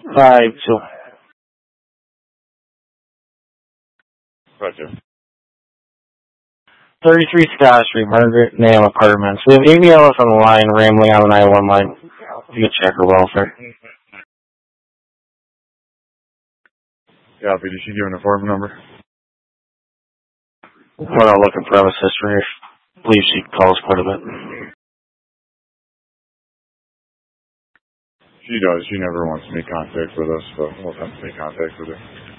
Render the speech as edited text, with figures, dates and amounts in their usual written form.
5-2. Roger. 33 Scott Street, Margaret Nam Apartments. We have ABLS on the line, rambling on the 911 line. You can check her welfare. Copy. Did she give an apartment number? We're not looking for premise history. I believe she calls quite a bit. She does. She never wants to make contact with us, but we'll have to make contact with her.